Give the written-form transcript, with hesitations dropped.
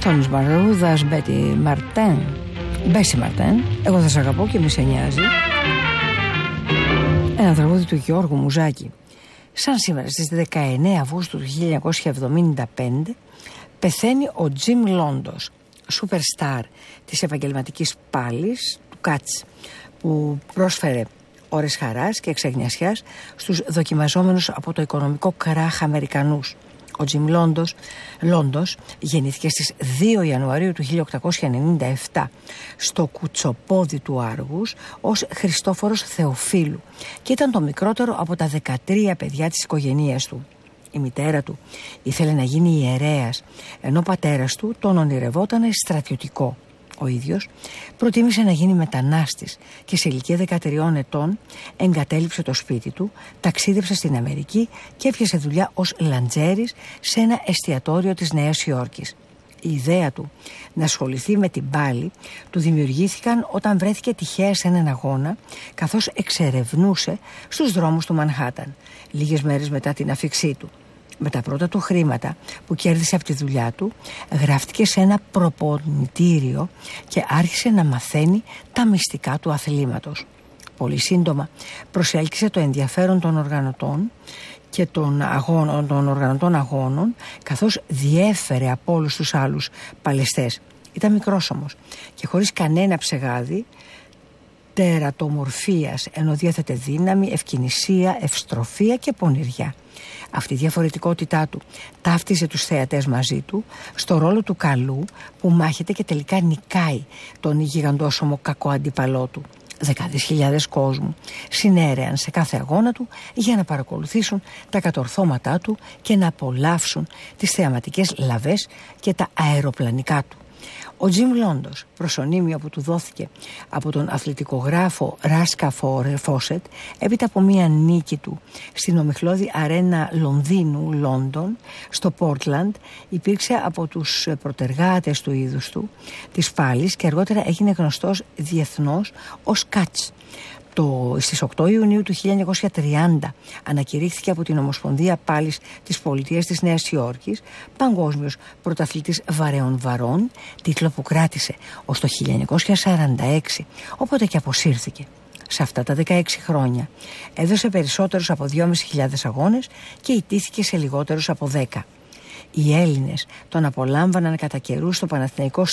Τόνις Μαρούδας, Μπέση Μαρτέν, εγώ θα σ' αγαπώ και μη σε νοιάζει. Ένα τραγούδι του Γιώργου Μουζάκη. Σαν σήμερα στις 19 Αυγούστου του 1975 πεθαίνει ο Τζιμ Λόντος, superstar της επαγγελματικής πάλης του Κάτς, που πρόσφερε ώρες χαράς και εξαγνιασιάς στους δοκιμαζόμενους από το οικονομικό κράχ Αμερικανούς. Ο Τζιμ Λόντος γεννήθηκε στις 2 Ιανουαρίου του 1897 στο Κουτσοπόδι του Άργους ως Χριστόφορος Θεοφίλου και ήταν το μικρότερο από τα 13 παιδιά της οικογένειας του. Η μητέρα του ήθελε να γίνει ιερέας, ενώ ο πατέρας του τον ονειρευόταν στρατιωτικό. Ο ίδιος προτίμησε να γίνει μετανάστης και σε ηλικία 13 ετών εγκατέλειψε το σπίτι του, ταξίδεψε στην Αμερική και έπιασε δουλειά ως λαντζέρης σε ένα εστιατόριο της Νέας Υόρκης. Η ιδέα του να ασχοληθεί με την πάλη του δημιουργήθηκαν όταν βρέθηκε τυχαία σε έναν αγώνα καθώς εξερευνούσε στους δρόμους του Μανχάταν, λίγες μέρες μετά την αφίξή του. Με τα πρώτα του χρήματα που κέρδισε από τη δουλειά του, γράφτηκε σε ένα προπονητήριο και άρχισε να μαθαίνει τα μυστικά του αθλήματος. Πολύ σύντομα προσέλκυσε το ενδιαφέρον των οργανωτών και των οργανωτών αγώνων, καθώς διέφερε από όλους τους άλλους παλαιστές. Ήταν μικρός όμως και χωρίς κανένα ψεγάδι τερατομορφίας, ενώ διέθετε δύναμη, ευκινησία, ευστροφία και πονηριά. Αυτή η διαφορετικότητά του ταύτιζε τους θεατές μαζί του στο ρόλο του καλού που μάχεται και τελικά νικάει τον γιγαντόσωμο κακό αντίπαλό του. Δεκάδες χιλιάδες κόσμου συνέρεαν σε κάθε αγώνα του για να παρακολουθήσουν τα κατορθώματά του και να απολαύσουν τις θεαματικές λαβές και τα αεροπλανικά του. Ο Τζιμ Λόντος, προσωνύμιο που του δόθηκε από τον αθλητικογράφο Ράska Φόσετ, έπειτα από μία νίκη του στην ομιχλώδη αρένα Λονδίνου, Λόντον, στο Πόρτλαντ, υπήρξε από τους προτεργάτες του είδους του, της πάλης, και αργότερα έγινε γνωστός διεθνώς ως Κάτς. Στις 8 Ιουνίου του 1930 ανακηρύχθηκε από την Ομοσπονδία Πάλης της Πολιτείας της Νέας Υόρκης παγκόσμιος πρωταθλητής βαρέων βαρών, τίτλο που κράτησε ως το 1946, όποτε και αποσύρθηκε. Σε αυτά τα 16 χρόνια έδωσε περισσότερους από 2.500 αγώνες και ιτήθηκε σε λιγότερους από 10. Οι Έλληνες τον απολάμβαναν κατά καιρούς στο Παναθηναϊκό